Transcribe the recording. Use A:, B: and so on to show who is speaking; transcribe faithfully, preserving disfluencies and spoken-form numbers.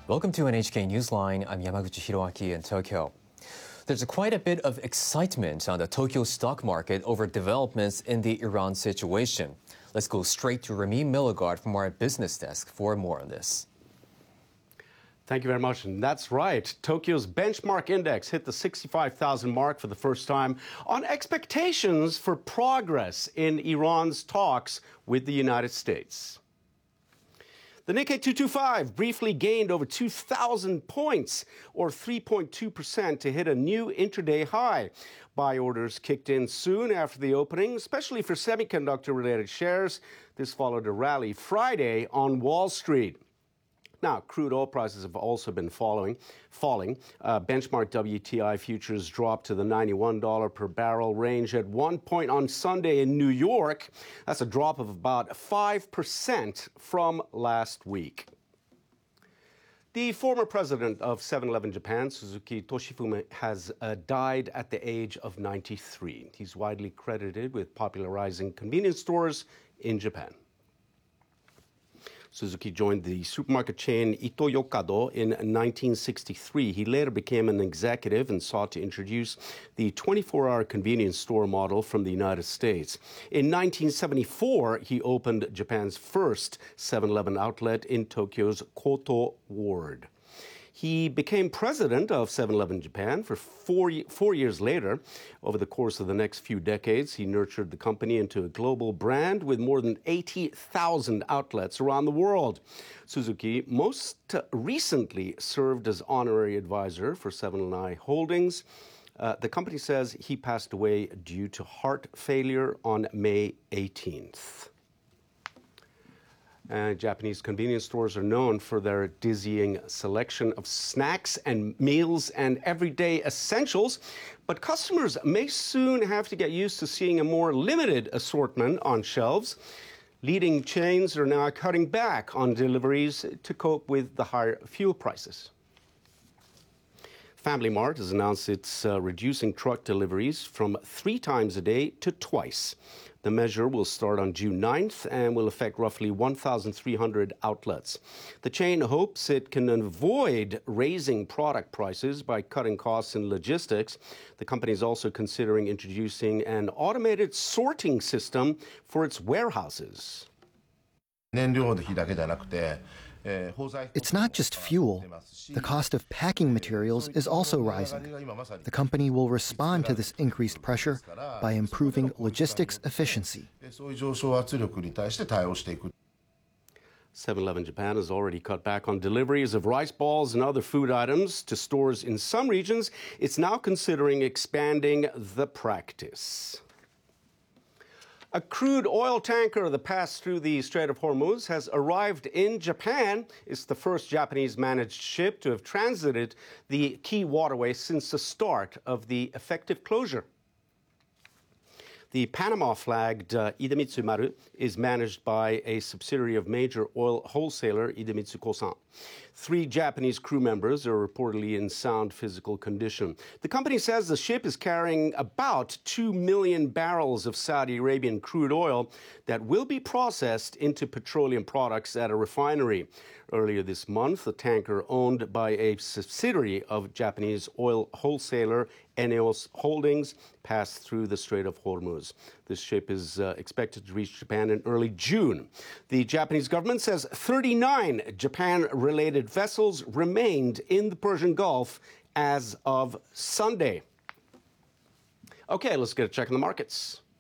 A: Welcome to N H K Newsline. I'm Yamaguchi Hiroaki in Tokyo. There's a quite a bit of excitement on the Tokyo stock market over developments in the Iran situation. Let's go straight to Remy Milligard from our business desk for more on this.
B: Thank you very much. And that's right. Tokyo's benchmark index hit the sixty-five thousand mark for the first time on expectations for progress in Iran's talks with the United States. The Nikkei two twenty-five briefly gained over two thousand points, or three point two percent, to hit a new intraday high. Buy orders kicked in soon after the opening, especially for semiconductor-related shares. This followed a rally Friday on Wall Street. Now, crude oil prices have also been following, falling. Uh, benchmark W T I futures dropped to the ninety-one dollars per barrel range at one point on Sunday in New York. That's a drop of about five percent from last week. The former president of seven eleven Japan, Suzuki Toshifumi, has uh, died at the age of ninety-three. He's widely credited with popularizing convenience stores in Japan. Suzuki joined the supermarket chain Ito-Yokado in nineteen sixty-three. He later became an executive and sought to introduce the twenty-four hour convenience store model from the United States. In nineteen seventy-four, he opened Japan's first seven eleven outlet in Tokyo's Koto ward. He became president of seven eleven Japan for four, four years later. Over the course of the next few decades, he nurtured the company into a global brand with more than eighty thousand outlets around the world. Suzuki most recently served as honorary advisor for seven and I Holdings. Uh, the company says he passed away due to heart failure on May eighteenth. Uh, Japanese convenience stores are known for their dizzying selection of snacks and meals and everyday essentials, but customers may soon have to get used to seeing a more limited assortment on shelves. Leading chains are now cutting back on deliveries to cope with the higher fuel prices. Family Mart has announced it's uh, reducing truck deliveries from three times a day to twice. The measure will start on June ninth and will affect roughly one thousand three hundred outlets. The chain hopes it can avoid raising product prices by cutting costs in logistics. The company is also considering introducing an automated sorting system for its warehouses.
C: It's not just fuel. The cost of packing materials is also rising. The company will respond to this increased pressure by improving logistics efficiency.
B: seven eleven Japan has already cut back on deliveries of rice balls and other food items to stores in some regions. It's now considering expanding the practice. A crude oil tanker that passed through the Strait of Hormuz has arrived in Japan. It's the first Japanese-managed ship to have transited the key waterway since the start of the effective closure. The Panama-flagged uh, Idemitsu Maru is managed by a subsidiary of major oil wholesaler Idemitsu Kosan. Three Japanese crew members are reportedly in sound physical condition. The company says the ship is carrying about two million barrels of Saudi Arabian crude oil that will be processed into petroleum products at a refinery. Earlier this month, the tanker owned by a subsidiary of Japanese oil wholesaler Eneos Holdings passed through the Strait of Hormuz. This ship is uh, expected to reach Japan in early June. The Japanese government says thirty-nine Japan-related vessels remained in the Persian Gulf as of Sunday. Okay, let's get a check on the markets.